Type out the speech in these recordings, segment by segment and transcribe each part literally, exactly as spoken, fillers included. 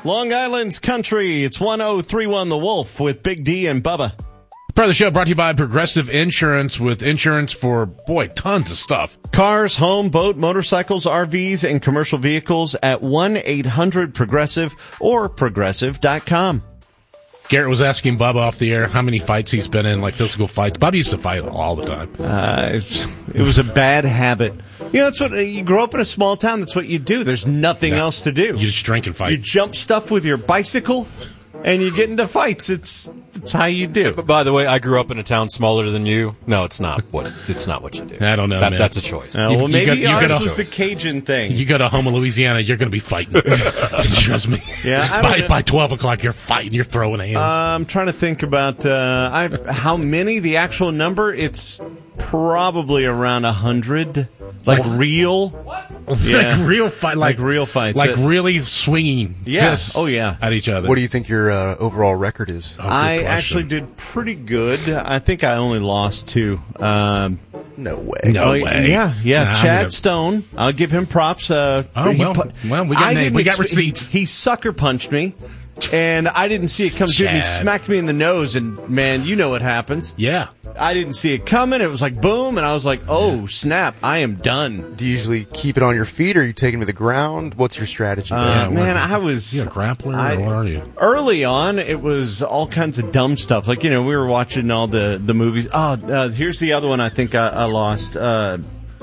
Long Island's Country. It's one oh three one The Wolf with Big D and Bubba. Part of the show brought to you by Progressive Insurance, with insurance for, boy, tons of stuff. Cars, home, boat, motorcycles, R Vs, and commercial vehicles at one eight hundred progressive or progressive dot com. Garrett was asking Bubba off the air how many fights he's been in, like physical fights. Bubba used to fight all the time. Uh, it's, it was a bad habit. You know, that's what you grow up in a small town. That's what you do. There's nothing Yeah. else to do. You just drink and fight. You jump stuff with your bicycle, and you get into fights. It's it's how you do. But by the way, I grew up in a town smaller than you. No, it's not what it's not what you do. I don't know, That, man. that's a choice. Uh, You- well, you maybe got- you ours got a- was the Cajun thing. You go to Houma, Louisiana, you're going to be fighting. Trust me. Yeah, I by, don't- by twelve o'clock, you're fighting. You're throwing hands. Uh, I'm trying to think about uh, I, how many. The actual number, it's probably around a hundred. Like What? real, yeah. Like real fight, like, Like real fights. like It- really swinging Yeah. fists Oh, yeah. at each other. What do you think your uh, overall record is? Oh, good I question. actually did pretty good. I think I only lost two. Um, No way. No oh, way. Yeah, yeah. Nah, I'm Chad gonna- Stone. I'll give him props. Uh, Oh, he well, pu- well, we got I name- didn't we got ex- receipts. He, he sucker punched me, and I didn't see it come. Dude, he Chad. smacked me in the nose, and man, you know what happens. Yeah. I didn't see it coming. It was like boom, and I was like, "Oh snap! I am done." Do you usually keep it on your feet, or are you taking it to the ground? What's your strategy? Uh, Yeah, man, what- I was You a grappler, I- or what are you? Early on, it was all kinds of dumb stuff. Like, you know, we were watching all the, the movies. Oh, uh, here's the other one I think I, I lost. Uh,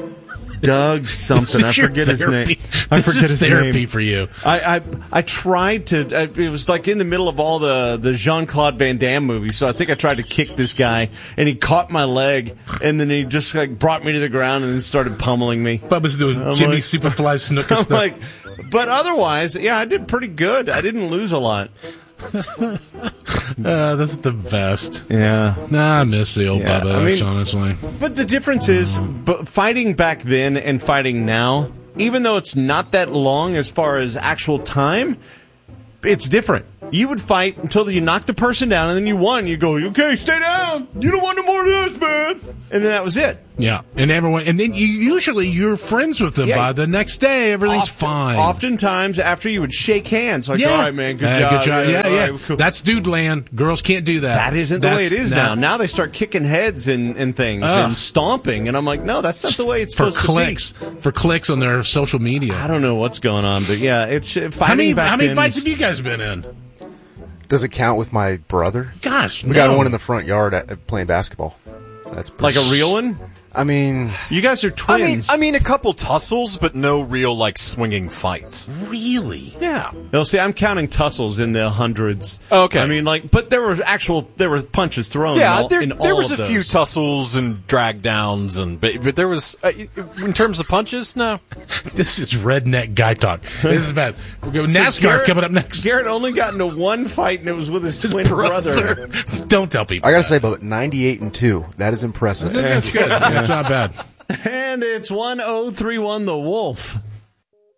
Doug something. I This is your forget his name. therapy. I This forget is his therapy name. for you. I, I I tried to. I, it was like in the middle of all the the Jean Claude Van Damme movies. So I think I tried to kick this guy, and he caught my leg, and then he just like brought me to the ground and then started pummeling me. Bubba's doing I'm Jimmy like- Superfly snooker I'm stuff. like, but otherwise, yeah, I did pretty good. I didn't lose a lot. uh, that's the best. Yeah. Nah, I miss the old Yeah, Bubba, I mean- honestly. But the difference is, but fighting back then and fighting now, even though it's not that long as far as actual time, it's different. You would fight until you knocked the person down, and then you won. You go, okay, stay down. You don't want no more of this, man. And then that was it. Yeah, and everyone, and then you usually you're friends with them Yeah. by the next day. Everything's Often- fine. Oftentimes, after you would shake hands, like, yeah, all right, man, good Uh, job. Good job. Yeah, all yeah. right, cool. That's dude land. Girls can't do that. That isn't the way it That's- is nah. now. Now they start kicking heads and, and things Ugh. and stomping, and I'm like, no, that's not the way it's for supposed clicks, to be. for clicks on their social media. I don't know what's going on, but yeah, it's uh, fighting How many back how many then fights was- have you guys been in? Does it count with my brother? Gosh, We no. got one in the front yard at, at playing basketball. That's like pretty- a real one? I mean, You guys are I mean, twins. I mean, a couple tussles, but no real like swinging fights. really. Yeah. No, see, I'm counting tussles in the hundreds. Okay. I mean, like, but there were actual, there were punches thrown. in Yeah, all, there, in there all was a of few those. tussles and drag downs, and but, but there was uh, in terms of punches, no. This is redneck guy talk. This is bad. We're going So NASCAR Garrett- coming up next. Garrett only got into one fight, and it was with his, twin brother. Don't tell people. I gotta say, but ninety-eight and two. That is impressive. That's good. That's not bad. And it's one oh three one The Wolf.